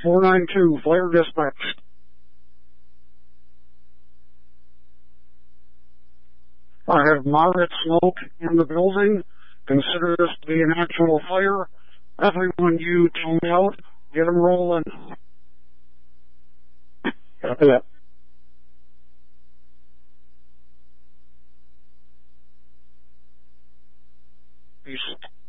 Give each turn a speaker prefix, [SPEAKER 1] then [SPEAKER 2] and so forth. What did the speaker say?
[SPEAKER 1] 492, flare dispatch. I have moderate smoke in the building. Consider this to be an actual fire. Everyone, you tone out. Get them rolling. Copy that. Peace.